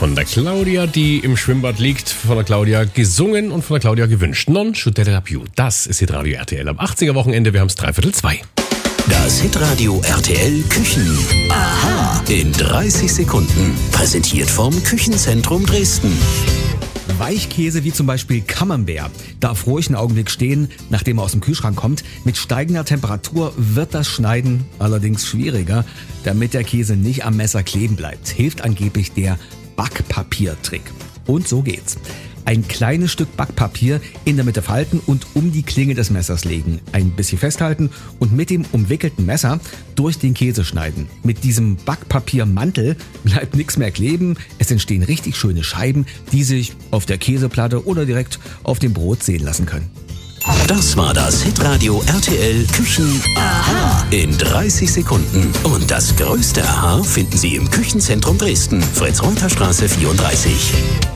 von der Claudia, die im Schwimmbad liegt. Von der Claudia gesungen und von der Claudia gewünscht. Non should I più. Das ist Hitradio RTL am 80er Wochenende. Wir haben es 3:45. Das Hitradio RTL Küchen. Aha. In 30 Sekunden. Präsentiert vom Küchenzentrum Dresden. Weichkäse wie zum Beispiel Camembert darf ruhig einen Augenblick stehen, nachdem er aus dem Kühlschrank kommt. Mit steigender Temperatur wird das Schneiden allerdings schwieriger, damit der Käse nicht am Messer kleben bleibt. Hilft angeblich der Backpapiertrick. Und so geht's. Ein kleines Stück Backpapier in der Mitte falten und um die Klinge des Messers legen. Ein bisschen festhalten und mit dem umwickelten Messer durch den Käse schneiden. Mit diesem Backpapiermantel bleibt nichts mehr kleben. Es entstehen richtig schöne Scheiben, die sich auf der Käseplatte oder direkt auf dem Brot sehen lassen können. Das war das Hitradio RTL Küchen. Aha. In 30 Sekunden. Und das größte Aha finden Sie im Küchenzentrum Dresden. Fritz-Reuter-Straße 34.